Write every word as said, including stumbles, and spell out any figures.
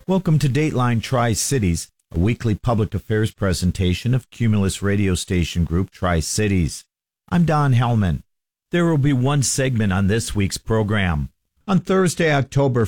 Welcome to Dateline Tri-Cities, a weekly public affairs presentation of Cumulus radio station group Tri-Cities. I'm Don Hellman. There will be one segment on this week's program. On Thursday, October